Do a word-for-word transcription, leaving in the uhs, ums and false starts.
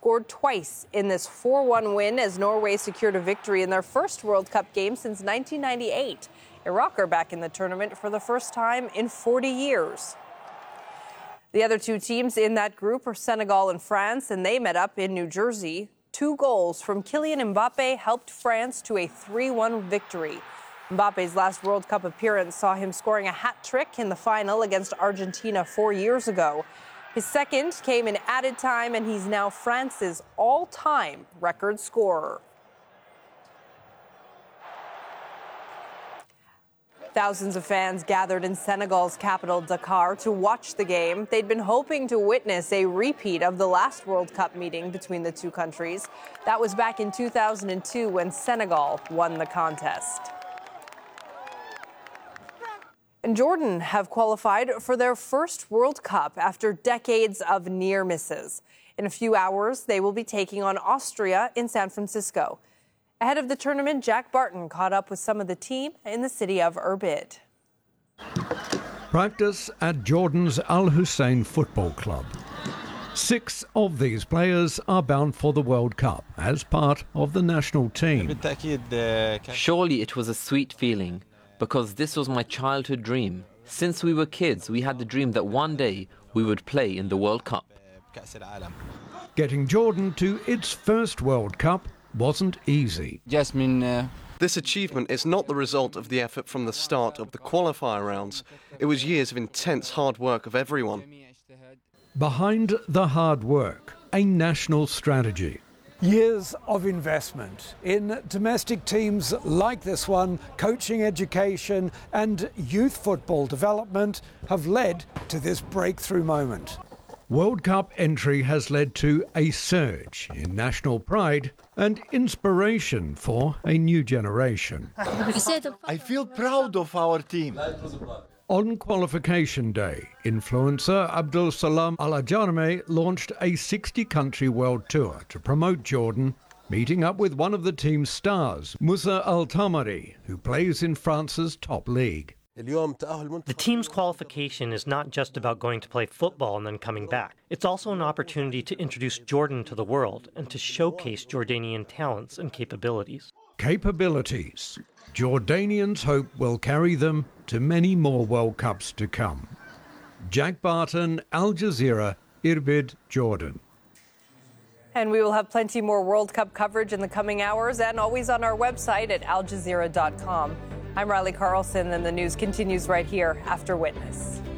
scored twice in this four one win as Norway secured a victory in their first World Cup game since nineteen ninety-eight. Iraq are back in the tournament for the first time in forty years. The other two teams in that group are Senegal and France, and they met up in New Jersey. Two goals from Kylian Mbappe helped France to a three one victory. Mbappe's last World Cup appearance saw him scoring a hat trick in the final against Argentina four years ago. His second came in added time, and he's now France's all-time record scorer. Thousands of fans gathered in Senegal's capital, Dakar, to watch the game. They'd been hoping to witness a repeat of the last World Cup meeting between the two countries. That was back in two thousand two when Senegal won the contest. And Jordan have qualified for their first World Cup after decades of near misses. In a few hours, they will be taking on Austria in San Francisco. Ahead of the tournament, Jack Barton caught up with some of the team in the city of Irbid. Practice at Jordan's Al Hussein Football Club. Six of these players are bound for the World Cup as part of the national team. Surely it was a sweet feeling, because this was my childhood dream. Since we were kids, we had the dream that one day we would play in the World Cup. Getting Jordan to its first World Cup wasn't easy. Jasmine, uh... This achievement is not the result of the effort from the start of the qualifier rounds. It was years of intense hard work of everyone. Behind the hard work, a national strategy. Years of investment in domestic teams like this one, coaching, education and youth football development have led to this breakthrough moment. World Cup entry has led to a surge in national pride and inspiration for a new generation. I feel proud of our team. On qualification day, influencer Abdul Salam Al Ajarme launched a sixty-country world tour to promote Jordan, meeting up with one of the team's stars, Moussa Al Tamari, who plays in France's top league. The team's qualification is not just about going to play football and then coming back. It's also an opportunity to introduce Jordan to the world and to showcase Jordanian talents and capabilities. Capabilities. Jordanians hope will carry them to many more World Cups to come. Jack Barton, Al Jazeera, Irbid, Jordan. And we will have plenty more World Cup coverage in the coming hours and always on our website at al jazeera dot com. I'm Riley Carlson, and the news continues right here after Witness.